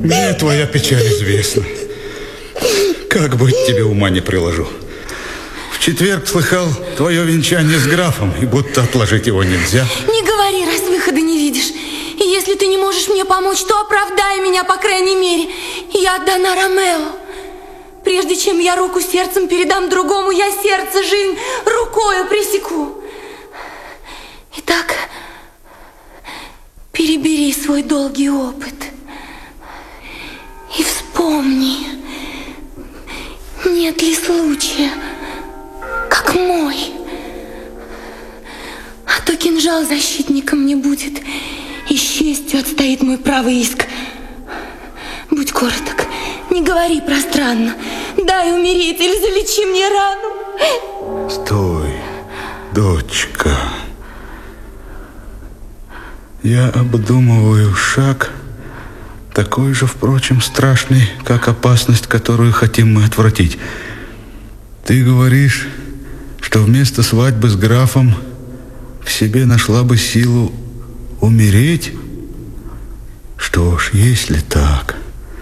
Мне твоя печаль известна. Как быть, тебе ума не приложу. В четверг слыхал твое венчание с графом, и будто отложить его нельзя. Не говори, раз выхода не видишь. И если ты не можешь мне помочь, то оправдай меня, по крайней мере. Я отдана Ромео. Прежде чем я руку сердцем передам другому, я сердце, жизнь рукою пресеку. Итак, перебери свой долгий опыт и вспомни, нет ли случая, как мой. А то кинжал защитником не будет, и с честью отстоит мой правый иск. Будь короток, не говори пространно, дай умереть или залечи мне рану. Стой, дочка. Я обдумываю шаг, такой же, впрочем, страшный, как опасность, которую хотим мы отвратить. Ты говоришь, что вместо свадьбы с графом в себе нашла бы силу умереть? Что ж, если так,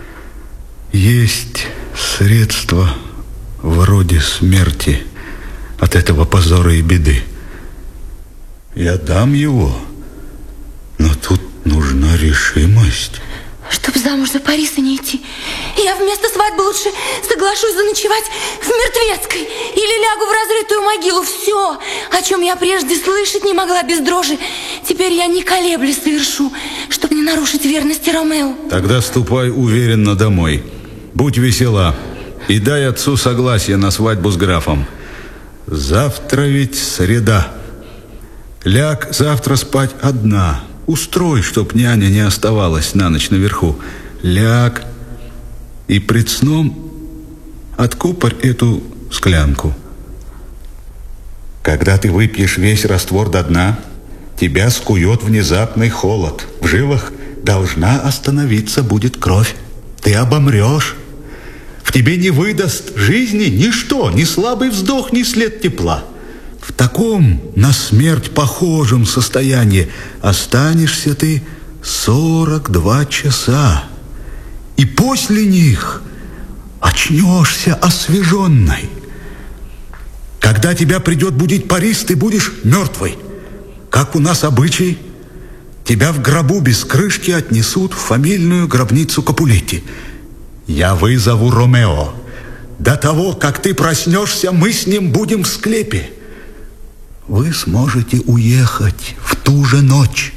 есть средства вроде смерти от этого позора и беды. Я дам его, но тут нужна решимость. Чтоб замуж за Париса не идти, я вместо свадьбы лучше соглашусь заночевать в Мертвецкой или лягу в разрытую могилу. Все, о чем я прежде слышать не могла без дрожи, теперь я не колеблясь совершу, чтобы не нарушить верности Ромео. Тогда ступай уверенно домой. Будь весела и дай отцу согласие на свадьбу с графом. Завтра ведь среда. Ляг завтра спать одна. Устрой, чтоб няня не оставалась на ночь наверху. Ляг и пред сном откупорь эту склянку. Когда ты выпьешь весь раствор до дна, тебя скует внезапный холод. В жилах должна остановиться будет кровь. Ты обомрешь. В тебе не выдаст жизни ничто, ни слабый вздох, ни след тепла. В таком на смерть похожем состоянии останешься ты 42 часа. И после них очнешься освеженной. Когда тебя придет будить Парис, ты будешь мертвой. Как у нас обычай, тебя в гробу без крышки отнесут в фамильную гробницу Капулетти. Я вызову Ромео. До того, как ты проснешься, мы с ним будем в склепе. Вы сможете уехать в ту же ночь.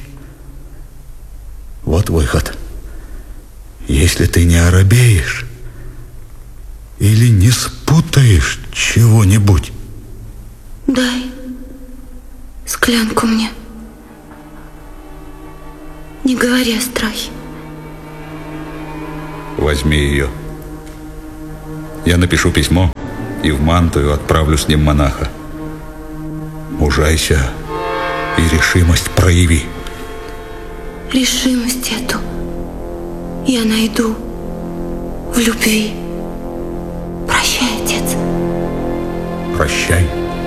Вот выход. Если ты не оробеешь или не спутаешь чего-нибудь. Дай склянку мне. Не говори о страхе. Возьми ее. Я напишу письмо и в Мантую отправлю с ним монаха. Мужайся и решимость прояви. Решимость эту я найду в любви. Прощай, отец. Прощай.